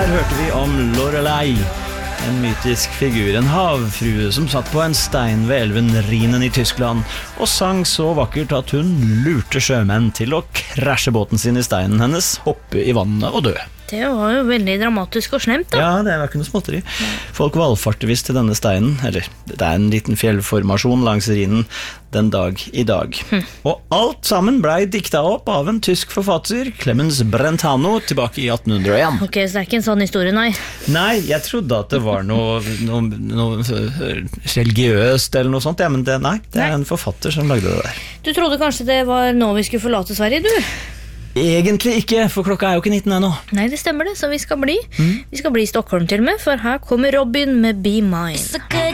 Der hørte vi om Lorelei, en mytisk figur, en havfrue som satt på en stein ved elven Rhinen i Tyskland og sang så vakkert at hun lurte sjømenn til å krasje båten sin i steinen hennes, hoppe i vannet og dø. Det var jo veldig dramatisk og slemt da. Ja, det var ikke noe småtteri. Folk valfarter visst til denne steinen, eller det er en liten fjellformasjon langs Rhinen den dag i dag. Og alt sammen ble dikta opp av en tysk forfatter, Clemens Brentano, tilbake i 1801. Ok, så det er ikke en sånn historie, nei. Nei, jeg trodde at det var noe religiøst eller noe sånt, ja, men det er en forfatter som lagde det der. Du trodde kanskje det var nå vi skulle forlate Sverige, du? Egentlig ikke, for klokka er jo ikke 19 ennå. Nei, det stemmer det, så vi skal bli. Vi skal bli i Stockholm til og med, for her kommer Robin med Be Mine.